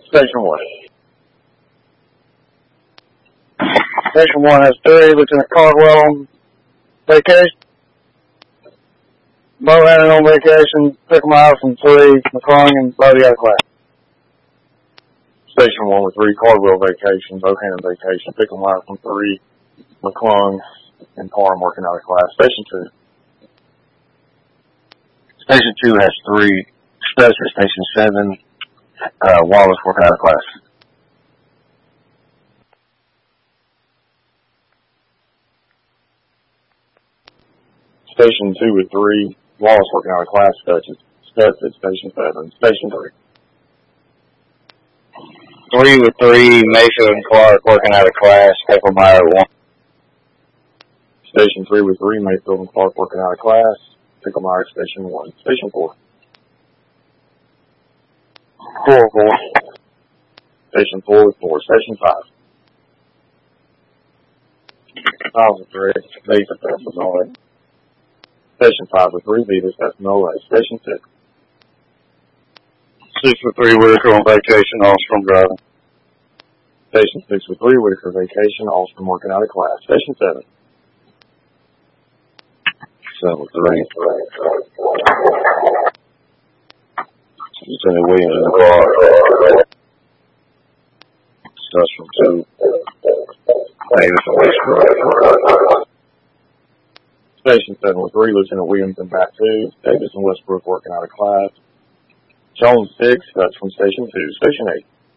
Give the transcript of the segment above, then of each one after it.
Station 1. Station 1 has 3, Lieutenant Cardwell on vacation. Bohannon on vacation, Pickmeyer from 3, McClung and Bodie out of class. Station 1 with 3, Cardwell vacation, Bohannon vacation, Pickmeyer from 3, McClung and Parham working out of class. Station 2. Station 2 has 3, Spencer. Station 7, Wallace working out of class. Station 2 with 3, Wallace working out of class. Stutz at Station 7. Station 3. 3 with 3, Mayfield and Clark working out of class. Pickmeyer 1. Station 3 with 3, Mayfield and Clark working out of class. Pickmeyer at Station 1. Station 4. 4. Station 4 with 4. Station 5. 5 with 3, Vivas, that's no way. Station 5 with 3, Vivas, that's no way. Station 6. 6 with 3, Whitaker on vacation, Ostrom driving. Station 6 with 3, Whitaker vacation, Ostrom working out of class. Station 7. 7 with 3. Lieutenant Williams and Clark. Stutz from 2. Davis and Westbrook. Station 7 with 3, Lieutenant Williams and back 2. Davis and Westbrook working out of class. Jones 6, that's from Station 2. Station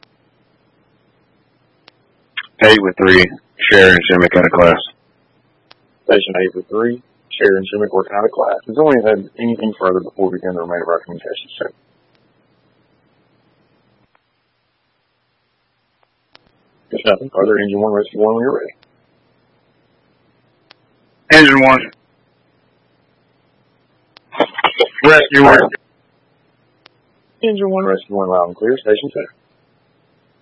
8. 8 with 3, Sherry and Shimmick out of class. Station 8 with 3, Sherry and Shimmick working out of class. Does anyone have anything further before we begin the remainder of our communications check? There's nothing further. Engine 1, Rescue 1 when you're ready. Engine 1. Rescue 1. Engine 1, Rescue 1 loud and clear. Station 2.